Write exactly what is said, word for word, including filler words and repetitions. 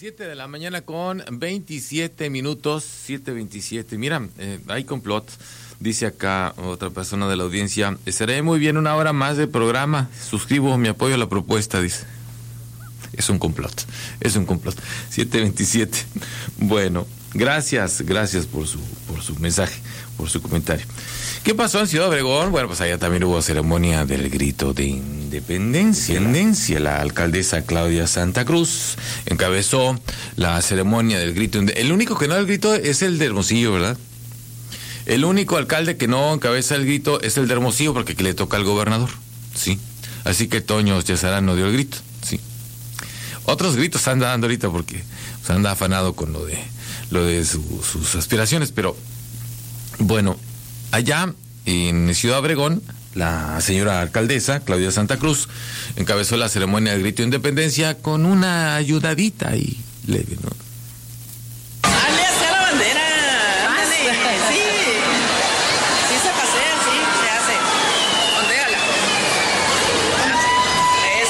siete de la mañana con veintisiete minutos, siete veintisiete. Mira, eh, hay complot, dice acá otra persona de la audiencia. Seré muy bien una hora más de programa. Suscribo mi apoyo a la propuesta, dice. Es un complot, es un complot. siete veintisiete. Bueno, gracias, gracias por su, por su mensaje, por su comentario. ¿Qué pasó en Ciudad Obregón? Bueno, pues allá también hubo ceremonia del grito de independencia. Independencia. La alcaldesa Claudia Santa Cruz encabezó la ceremonia del grito. El único que no da el grito es el de Hermosillo, ¿verdad? El único alcalde que no encabeza el grito es el de Hermosillo, porque que le toca al gobernador, sí. Así que Toño Chezarán no dio el grito, sí. Otros gritos anda dando ahorita porque pues, anda afanado con lo de lo de su, sus aspiraciones, pero bueno, allá en Ciudad Obregón, la señora alcaldesa Claudia Santa Cruz encabezó la ceremonia del grito de independencia con una ayudadita ahí leve, ¿no? ¡Ale, hacia la bandera! ¡Ándale! Sí.